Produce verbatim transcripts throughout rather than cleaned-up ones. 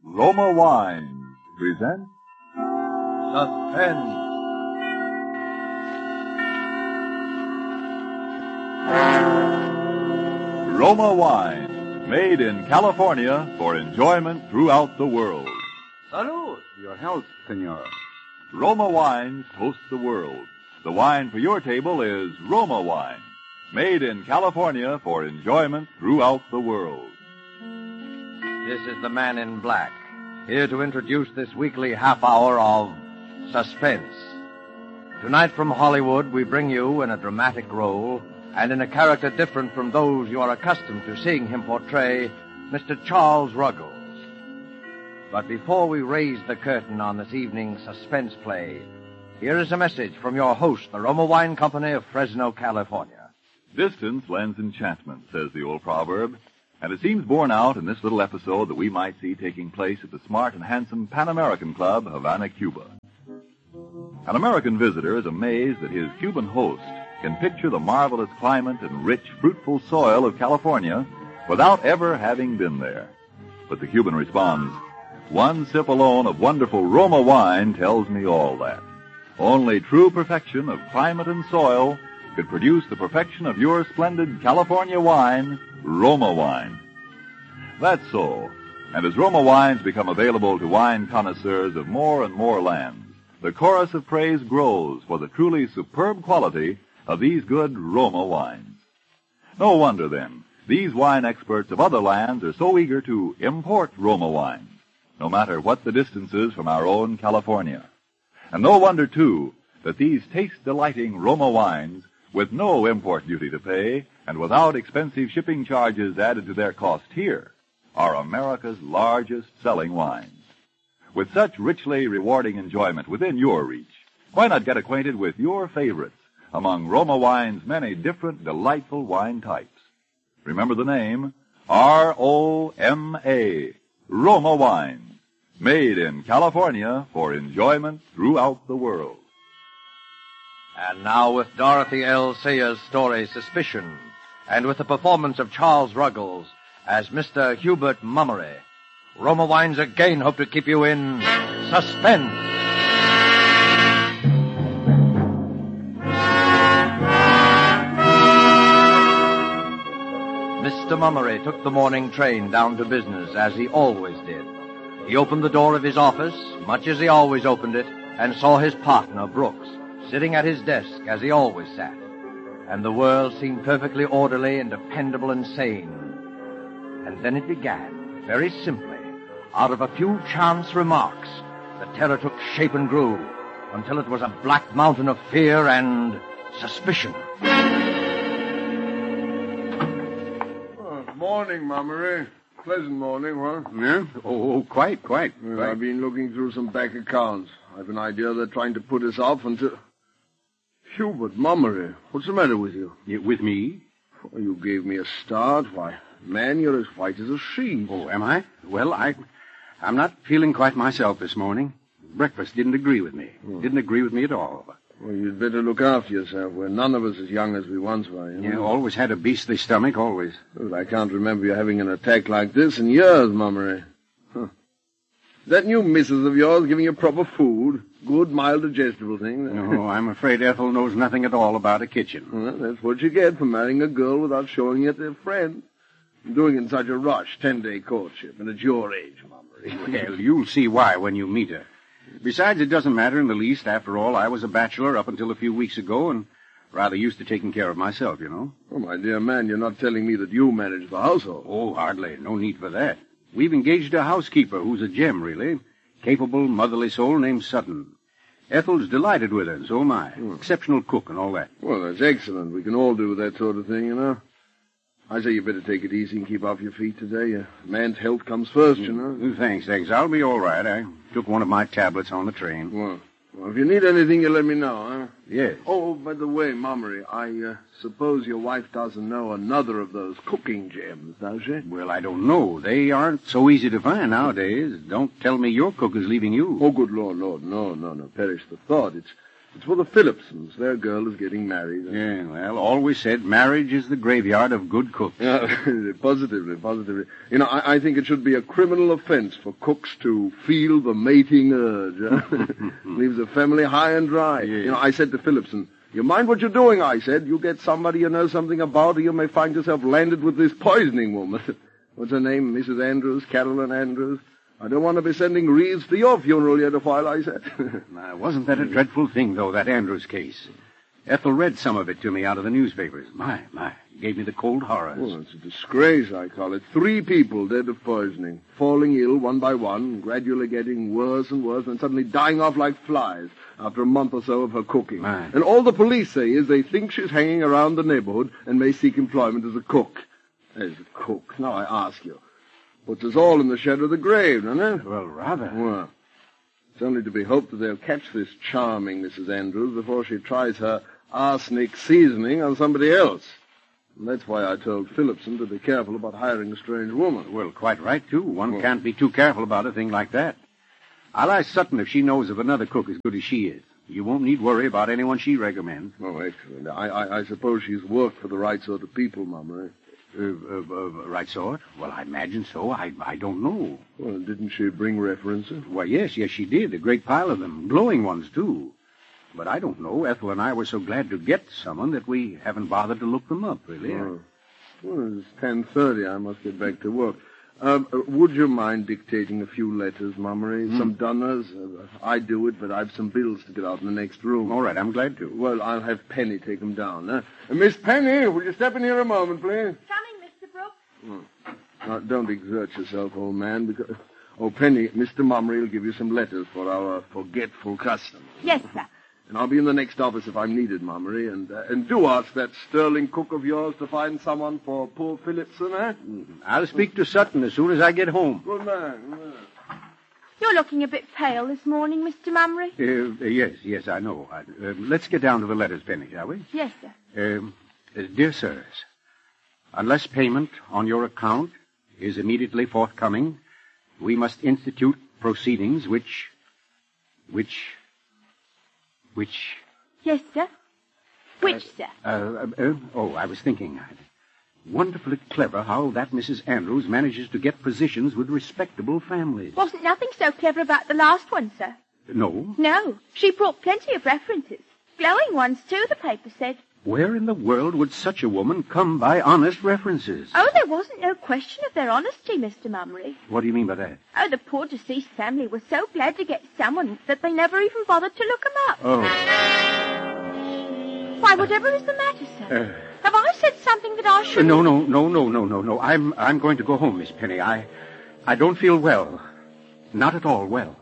Roma Wines presents Suspense. Roma Wines, made in California for enjoyment throughout the world. Salud. Your health, senor. Roma Wines toast the world. The wine for your table is Roma Wine, made in California for enjoyment throughout the world. This is the Man in Black, here to introduce this weekly half hour of Suspense. Tonight from Hollywood, we bring you in a dramatic role and in a character different from those you are accustomed to seeing him portray, Mister Charles Ruggles. But before we raise the curtain on this evening's suspense play, here is a message from your host, the Roma Wine Company of Fresno, California. Distance lends enchantment, says the old proverb, and it seems borne out in this little episode that we might see taking place at the smart and handsome Pan American Club, Havana, Cuba. An American visitor is amazed that his Cuban host can picture the marvelous climate and rich, fruitful soil of California without ever having been there. But the Cuban responds, "One sip alone of wonderful Roma wine tells me all that. Only true perfection of climate and soil could produce the perfection of your splendid California wine, Roma wine." That's so. And as Roma wines become available to wine connoisseurs of more and more lands, the chorus of praise grows for the truly superb quality of these good Roma wines. No wonder, then, these wine experts of other lands are so eager to import Roma wines, no matter what the distances from our own California. And no wonder, too, that these taste-delighting Roma wines, with no import duty to pay and without expensive shipping charges added to their cost here, are America's largest selling wines. With such richly rewarding enjoyment within your reach, why not get acquainted with your favorites among Roma wine's many different delightful wine types? Remember the name, R O M A, Roma Wines, made in California for enjoyment throughout the world. And now with Dorothy L. Sayers' story, Suspicion, and with the performance of Charles Ruggles as Mister Hubert Mummery, Roma Wines again hope to keep you in suspense. Mister Mummery took the morning train down to business, as he always did. He opened the door of his office, much as he always opened it, and saw his partner, Brooks, sitting at his desk as he always sat. And the world seemed perfectly orderly and dependable and sane. And then it began, very simply, out of a few chance remarks. The terror took shape and grew, until it was a black mountain of fear and suspicion. Oh, morning, Mummery. Pleasant morning, what? Yeah? Oh, quite, quite. Well, quite. I've been looking through some bank accounts. I've an idea they're trying to put us off until... Hubert Mummery, what's the matter with you? You with me? Oh, you gave me a start. Why, man, you're as white as a sheet. Oh, am I? Well, I, I'm not feeling quite myself this morning. Breakfast didn't agree with me. Hmm. Didn't agree with me at all. Well, you'd better look after yourself. We're none of us as young as we once were, you know? Yeah, always had a beastly stomach, always. But I can't remember you having an attack like this in years, Mummery. Huh. That new missus of yours giving you proper food? Good, mild, digestible thing? No, I'm afraid Ethel knows nothing at all about a kitchen. Well, that's what you get for marrying a girl without showing it to a friend. Doing it in such a rush, ten-day courtship, and at your age, Mummery. Well, you'll see why when you meet her. Besides, it doesn't matter in the least. After all, I was a bachelor up until a few weeks ago, and rather used to taking care of myself, you know. Oh, my dear man, you're not telling me that you manage the household. Oh, hardly. No need for that. We've engaged a housekeeper who's a gem, really. Capable, motherly soul named Sutton. Ethel's delighted with her, and so am I. Hmm. Exceptional cook and all that. Well, that's excellent. We can all do that sort of thing, you know. I say you better take it easy and keep off your feet today. A man's health comes first, you know. Mm, Thanks, thanks. I'll be all right. I took one of my tablets on the train. Well, well, if you need anything, you let me know, huh? Yes. Oh, by the way, Mummery, I uh, suppose your wife doesn't know another of those cooking gems, does she? Well, I don't know. They aren't so easy to find nowadays. Don't tell me your cook is leaving you. Oh, good Lord, Lord, no, no, no, perish the thought. It's It's for the Phillipsons. Their girl is getting married. Yeah, well, always said marriage is the graveyard of good cooks. Yeah, positively, positively. You know, I, I think it should be a criminal offense for cooks to feel the mating urge. Huh? Leaves a family high and dry. Yeah. You know, I said to Phillipson, you mind what you're doing, I said. You get somebody you know something about, or you may find yourself landed with this poisoning woman. What's her name? Missus Andrews, Carolyn Andrews. I don't want to be sending wreaths to your funeral yet a while, I said. Now, wasn't that a dreadful thing, though, that Andrews case? Ethel read some of it to me out of the newspapers. My, my, it gave me the cold horrors. Well, it's a disgrace, I call it. Three people dead of poisoning, falling ill one by one, gradually getting worse and worse, and suddenly dying off like flies after a month or so of her cooking. My. And all the police say is they think she's hanging around the neighborhood and may seek employment as a cook. As a cook. Now, I ask you. Puts us all in the shadow of the grave, doesn't it? Well, rather. Well, it's only to be hoped that they'll catch this charming Missus Andrews before she tries her arsenic seasoning on somebody else. And that's why I told Phillipson to be careful about hiring a strange woman. Well, quite right, too. One Well- can't be too careful about a thing like that. I'll ask Sutton if she knows of another cook as good as she is. You won't need worry about anyone she recommends. Oh, excellent. I, I, I suppose she's worked for the right sort of people, Mama. Uh, uh, uh, right sort? Well, I imagine so. I, I don't know. Well, didn't she bring references? Why, yes, yes, she did. A great pile of them. Glowing ones, too. But I don't know. Ethel and I were so glad to get someone that we haven't bothered to look them up, really. Oh. Well, it's ten thirty. I must get back to work. Um, uh, would you mind dictating a few letters, Mummery? Hmm. Some dunners? Uh, I do it, but I've some bills to get out in the next room. All right, I'm glad to. Well, I'll have Penny take them down. Huh? Uh, Miss Penny, will you step in here a moment, please? Coming, Mister Brooks. Now, don't exert yourself, old man, because... Oh, Penny, Mister Mummery will give you some letters for our forgetful customers. Yes, sir. And I'll be in the next office if I'm needed, Mummery. And uh, and do ask that sterling cook of yours to find someone for poor Phillipson, eh? I'll speak to Sutton as soon as I get home. Good man. Good man. You're looking a bit pale this morning, Mister Mummery. Uh, uh, yes, yes, I know. I, uh, let's get down to the letters, Penny, shall we? Yes, sir. Um, uh, dear sirs, unless payment on your account is immediately forthcoming, we must institute proceedings which, which, which, Yes, sir. Which, sir? uh, uh, uh, oh, I was thinking. Wonderfully clever how that Missus Andrews manages to get positions with respectable families. Wasn't nothing so clever about the last one, sir. No? No. She brought plenty of references. Glowing ones, too, the paper said. Where in the world would such a woman come by honest references? Oh, there wasn't no question of their honesty, Mister Mummery. What do you mean by that? Oh, the poor deceased family was so glad to get someone that they never even bothered to look him up. Oh. Why, whatever is the matter, sir? Uh, Have I said something that I Uh, shouldn't? no, no, no, no, no, no, no. I'm I'm going to go home, Miss Penny. I I don't feel well. Not at all well.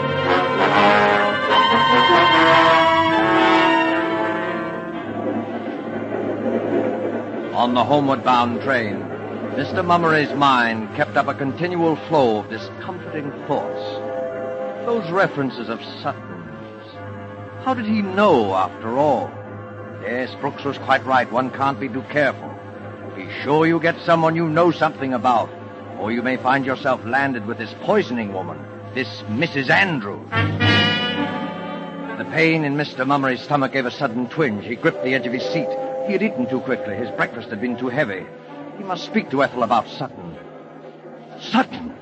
On the homeward bound train, Mister Mummery's mind kept up a continual flow of discomforting thoughts. Those references of Sutton's. How did he know, after all? Yes, Brooks was quite right. One can't be too careful. Be sure you get someone you know something about, or you may find yourself landed with this poisoning woman, this Missus Andrews. The pain in Mister Mummery's stomach gave a sudden twinge. He gripped the edge of his seat. He had eaten too quickly. His breakfast had been too heavy. He must speak to Ethel about Sutton. Sutton!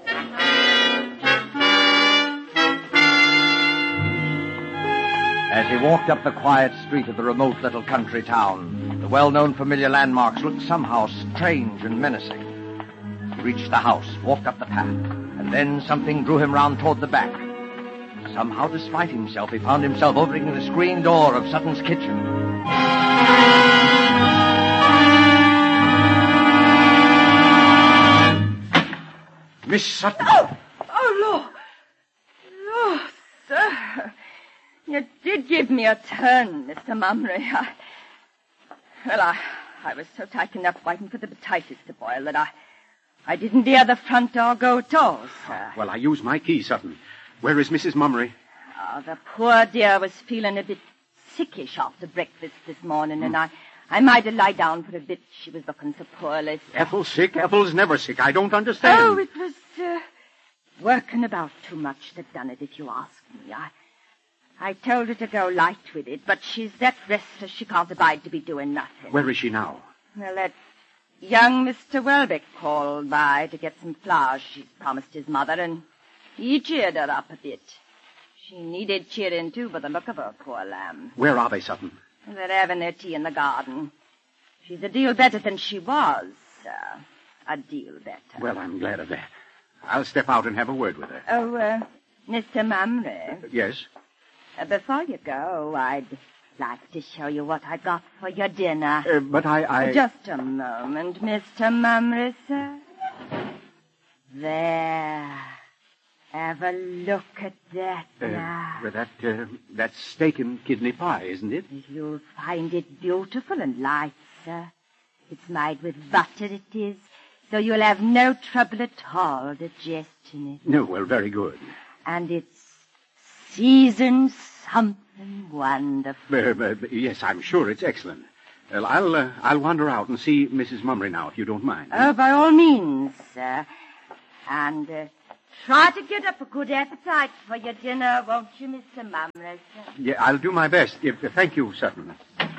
As he walked up the quiet street of the remote little country town, the well-known familiar landmarks looked somehow strange and menacing. He reached the house, walked up the path, and then something drew him round toward the back. Somehow, despite himself, he found himself opening the screen door of Sutton's kitchen. Miss Sutton! Oh, oh, Lord. Lord, sir. You did give me a turn, Mister Mummery. I... Well, I, I was so taken up waiting for the potatoes to boil that I, I didn't hear the front door go at all, sir. Well, I used my key, Sutton. Where is Missus Mummery? Oh, the poor dear was feeling a bit sickish after breakfast this morning, and I, I made her lie down for a bit. She was looking so poorly. So... Ethel's sick? Ethel's never sick. I don't understand. Oh, it was uh, working about too much that done it, if you ask me. I, I told her to go light with it, but she's that restless she can't abide to be doing nothing. Where is she now? Well, that young Mister Welbeck called by to get some flowers she'd promised his mother, and he cheered her up a bit. She needed cheering, too, by the look of her, poor lamb. Where are they, Sutton? They're having their tea in the garden. She's a deal better than she was, sir. A deal better. Well, I'm glad of that. I'll step out and have a word with her. Oh, uh, Mister Mumray. Yes? Uh, before you go, I'd like to show you what I got for your dinner. Uh, but I, I... Just a moment, Mister Mumray, sir. There. Have a look at that Uh, now. well, that, uh, that's steak and kidney pie, isn't it? You'll find it beautiful and light, sir. It's made with butter, it is, so you'll have no trouble at all digesting it. No, well, very good. And it's seasoned something wonderful. Uh, uh, yes, I'm sure it's excellent. Well, I'll, uh, I'll wander out and see Missus Mumray now, if you don't mind. Oh, by all means, sir. And uh, try to get up a good appetite for your dinner, won't you, Mister Mumray, sir? Yeah, I'll do my best. If, uh, thank you, Sutton.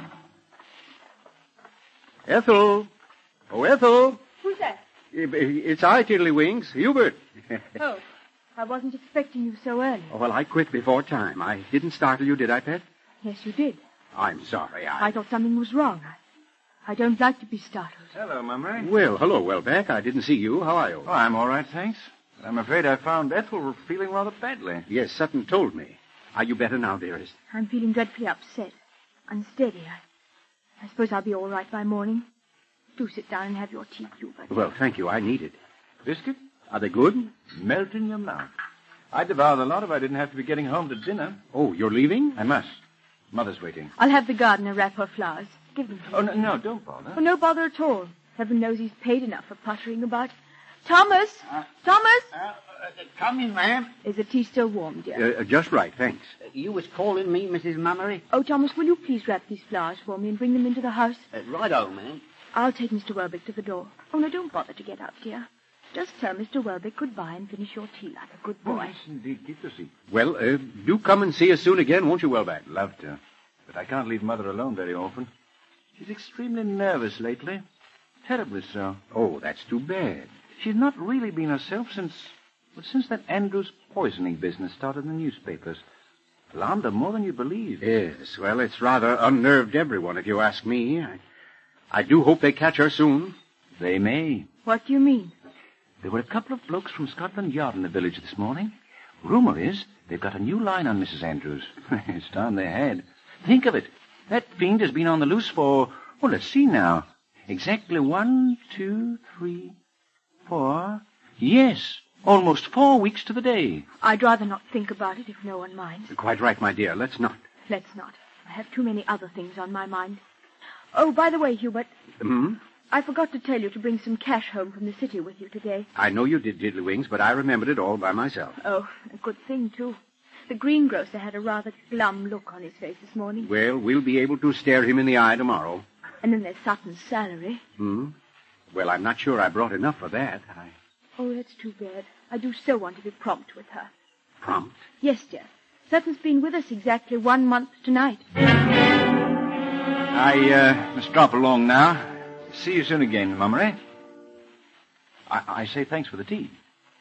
Ethel! Oh, Ethel! Who's that? It's I, Tiddlywinks. Hubert. Oh, I wasn't expecting you so early. Oh, well, I quit before time. I didn't startle you, did I, Pet? Yes, you did. I'm sorry. I... I thought something was wrong. I, I don't like to be startled. Hello, Mumray. Well, hello, Welbeck. I didn't see you. How are you? Oh, I'm all right, thanks. But I'm afraid I found Ethel feeling rather badly. Yes, Sutton told me. Are you better now, dearest? I'm feeling dreadfully upset. Unsteady. I, I suppose I'll be all right by morning. Do sit down and have your tea, Hubert. Well, thank you. I need it. Biscuit? Are they good? Melt in your mouth. I'd devour the lot if I didn't have to be getting home to dinner. Oh, you're leaving? I must. Mother's waiting. I'll have the gardener wrap her flowers. Give them to Oh, me. no, no, don't bother. Oh, no bother at all. Heaven knows he's paid enough for puttering about. Thomas! Thomas! Uh, uh, come in, ma'am. Is the tea still warm, dear? Uh, just right, thanks. You was calling me, Missus Mumray? Oh, Thomas, will you please wrap these flowers for me and bring them into the house? Uh, righto, ma'am. I'll take Mister Welbeck to the door. Oh, no, don't bother to get up, dear. Just tell Mister Welbeck goodbye and finish your tea like a good Oh, boy. yes, indeed. Keep the seat. Well, uh, do come and see us soon again, won't you, Welbeck? Love to. But I can't leave Mother alone very often. She's extremely nervous lately. Terribly so. Oh, that's too bad. She's not really been herself since... Well, since that Andrews poisoning business started in the newspapers. Alarmed her more than you believe. Yes, well, it's rather unnerved everyone, if you ask me. I, I do hope they catch her soon. They may. What do you mean? There were a couple of blokes from Scotland Yard in the village this morning. Rumour is they've got a new line on Missus Andrews. It's time they had. Think of it. That fiend has been on the loose for, well, let's see now. Exactly one, two, three, four. Yes, almost four weeks to the day. I'd rather not think about it if no one minds. Quite right, my dear. Let's not. Let's not. I have too many other things on my mind. Oh, by the way, Hubert, Hmm? I forgot to tell you to bring some cash home from the city with you today. I know you did, Tiddlywinks, but I remembered it all by myself. Oh, a good thing, too. The greengrocer had a rather glum look on his face this morning. Well, we'll be able to stare him in the eye tomorrow. And then there's Sutton's salary. Hmm? Well, I'm not sure I brought enough for that. I... Oh, that's too bad. I do so want to be prompt with her. Prompt? Yes, dear. Sutton's been with us exactly one month tonight. I uh, must drop along now. See you soon again, Mumray. I, I say thanks for the tea.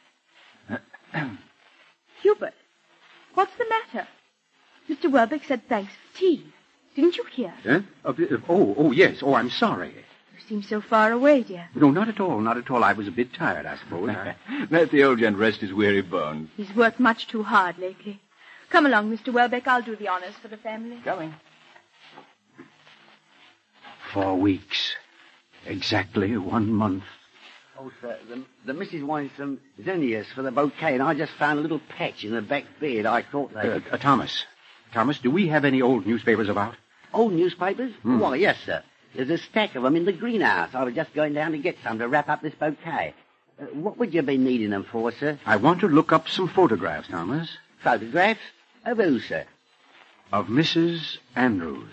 Hubert, what's the matter? Mister Welbeck said thanks for tea. Didn't you hear? Huh? Uh, uh, oh, oh, yes. Oh, I'm sorry. You seem so far away, dear. No, not at all, not at all. I was a bit tired, I suppose. I... Let the old gent rest his weary bones. He's worked much too hard lately. Come along, Mister Welbeck. I'll do the honors for the family. Coming. Four weeks. Exactly one month. Oh, sir, the, the missus wanted some zinnias for the bouquet, and I just found a little patch in the back bed. I thought they... Uh, uh, Thomas. Thomas, do we have any old newspapers about? Old newspapers? Hmm. Why, yes, sir. There's a stack of them in the greenhouse. I was just going down to get some to wrap up this bouquet. Uh, what would you be needing them for, sir? I want to look up some photographs, Thomas. Photographs? Of who, sir? Of Missus Andrews.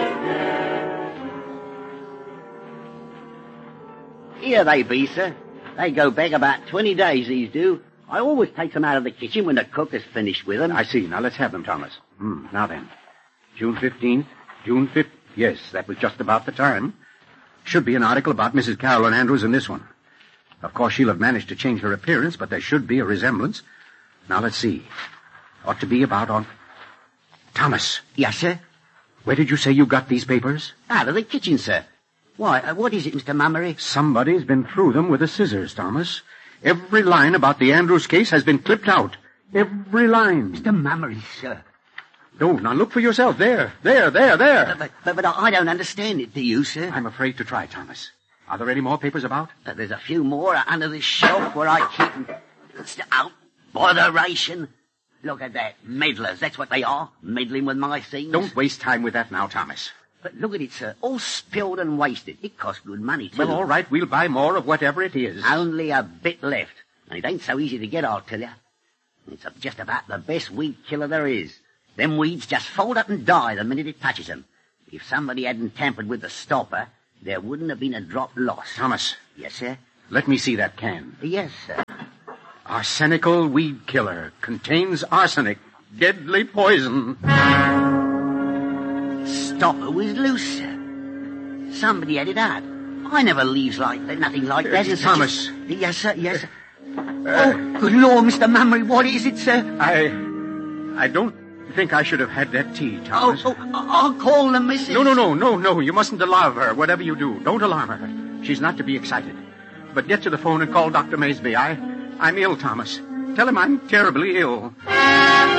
Here they be, sir. They go back about twenty days, these do. I always take them out of the kitchen when the cook has finished with them. I see. Now let's have them, Thomas. Hmm. Now then. June fifteenth. June fifth. Yes, that was just about the time. Should be an article about Missus Carolyn Andrews in this one. Of course, she'll have managed to change her appearance, but there should be a resemblance. Now, let's see. Ought to be about on... Thomas. Yes, sir? Where did you say you got these papers? Out of the kitchen, sir. Why, uh, what is it, Mister Mummery? Somebody's been through them with the scissors, Thomas. Every line about the Andrews case has been clipped out. Every line. Mister Mummery, sir. No, now look for yourself. There, there, there, there. But, but, but I don't understand it, do you, sir? I'm afraid to try, Thomas. Are there any more papers about? Uh, there's a few more under this shelf where I keep them. Out. Botheration. Look at that. Meddlers, that's what they are. Meddling with my things. Don't waste time with that now, Thomas. But look at it, sir. All spilled and wasted. It cost good money, too. Well, all right. We'll buy more of whatever it is. Only a bit left. And it ain't so easy to get, I'll tell you. It's just about the best weed killer there is. Them weeds just fold up and die the minute it touches them. If somebody hadn't tampered with the stopper, there wouldn't have been a drop lost. Thomas. Yes, sir? Let me see that can. Yes, sir. Arsenical weed killer. Contains arsenic. Deadly poison. Stopper was loose, sir. Somebody had it out. I never leaves like that, nothing like that. Uh, Thomas. A... Yes, sir, yes, sir. Uh, oh, good Lord, Mister Mummery, what is it, sir? I... I don't think I should have had that tea, Thomas. Oh, oh, I'll call the missus. No, no, no, no, no. You mustn't alarm her, whatever you do. Don't alarm her. She's not to be excited. But get to the phone and call Doctor Maysby. I... I'm ill, Thomas. Tell him I'm terribly ill.